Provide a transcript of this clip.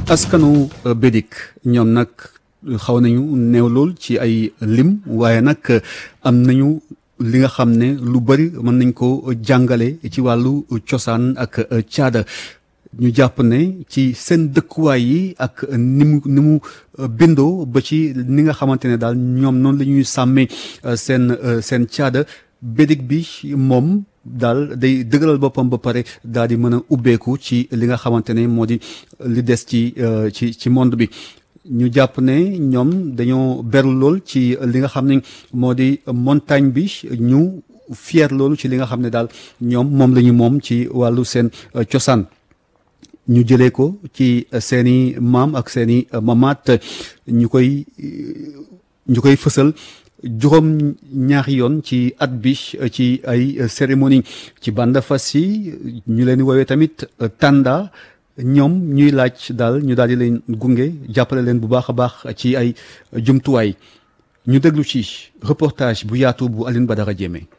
askanu Bédik ñoom nag xaw nañu néew lool ci ay lim waaye nag am nañu li nga xam ne lu bari mën nañ ko jàngale ci wàllu cosaan ak caada ñu jàpp ne ci seen dëkkuwaay yi ak ni mu bindoo ba ci ni nga xamante ne daal ñoom noonu la ñuy sàmmee seen caada Bédik bi moom daal day dëgëral boppam ba pare daal di mën a ubbeeku ci li nga xamante ne moo di li des ci monde bi ñu jàpp ne ñoom dañoo beru lool ci li nga xam ne moo di montagne bi ñu fier loolu ci li nga xam ne daal ñoom moom la ñu moom ci wàllu seen cosaan ñu jëlee ko ci seeni maam ak seeni mamaat ñu koy fësal juróom ñaari yoon ci at bi ci ay cérémonie ci banda fas yi ñu leen di woowee tamit tanda ñoom ñuy laaj daal ñu daal di leen gunge jàppale leen bu baax a baax ci ay jumtuwaay ñu déglu ci reportage bu yaatu bu Aline Badara Diémé.